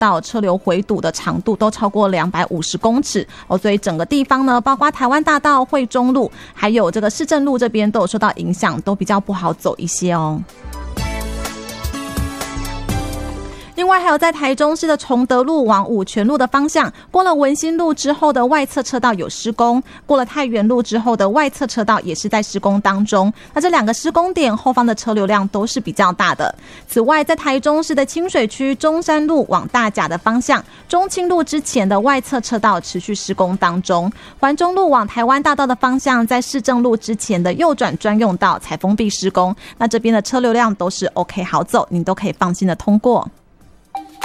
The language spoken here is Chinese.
道车流回堵的长度都超过250公尺所以整个地方呢，包括台湾大道、惠中路还有这个市政路这边都有受到影响，都比较不好走一些哦。另外还有在台中市的崇德路往五权路的方向，过了文心路之后的外侧车道有施工，过了太原路之后的外侧车道也是在施工当中，那这两个施工点后方的车流量都是比较大的。此外在台中市的清水区中山路往大甲的方向，中清路之前的外侧车道持续施工当中，环中路往台湾大道的方向，在市政路之前的右转专用道才封闭施工，那这边的车流量都是 OK 好走，你都可以放心的通过。